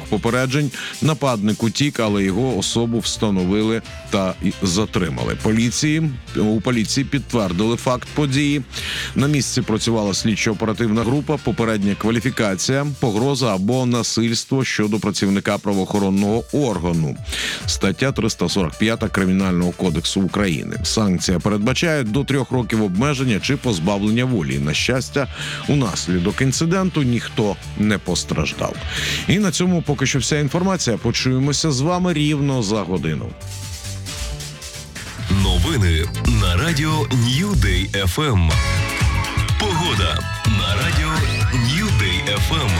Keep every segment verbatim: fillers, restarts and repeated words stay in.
попереджень нападник утік, але його особу встановили та затримали. Поліції у поліції підтвердили факт події. На місці працювала слідчо-оперативна група, попередня кваліфікація, погроза або насильство щодо працівника правоохоронного органу. Стаття триста сорок п'ять Кримінального кодексу України. Санкція передбачає до трьох років обмеження чи позбавлення волі. На щастя, унаслідок інциденту ніхто не постраждав. І на цьому поки що вся інформація. Почуємося з вами рівно за годину. Новини на радіо New Day еф ем. Погода на радіо New Day еф ем.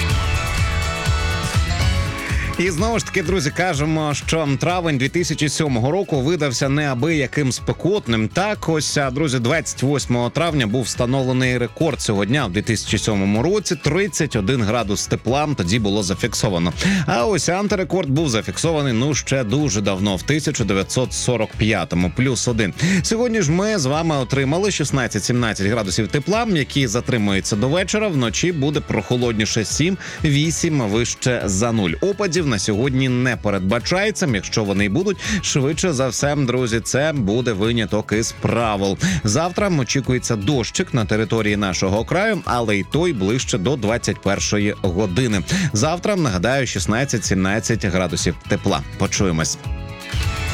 І знову ж таки, друзі, кажемо, що травень дві тисячі сьомого року видався неабияким спекотним. Так, ось, друзі, двадцять восьмого травня був встановлений рекорд цього дня в дві тисячі сьомому році. тридцять один градус тепла тоді було зафіксовано. А ось антирекорд був зафіксований, ну, ще дуже давно, в тисяча дев'ятсот сорок п'ятому, плюс один. Сьогодні ж ми з вами отримали шістнадцять-сімнадцять градусів тепла, які затримуються до вечора. Вночі буде прохолодніше сім-вісім вище за нуль. Опадів на сьогодні не передбачається. Якщо вони й будуть, швидше за все, друзі, це буде виняток із правил. Завтра очікується дощик на території нашого краю, але й той ближче до двадцять першої години. Завтра, нагадаю, шістнадцять-сімнадцять градусів тепла. Почуємось.